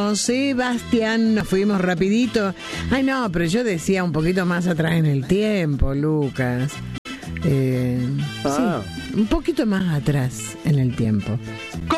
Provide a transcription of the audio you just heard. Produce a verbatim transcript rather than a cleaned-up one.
Bueno, Sebastián, nos fuimos rapidito. Ay, no, pero yo decía un poquito más atrás en el tiempo, Lucas. Eh, Ah. Sí, un poquito más atrás en el tiempo.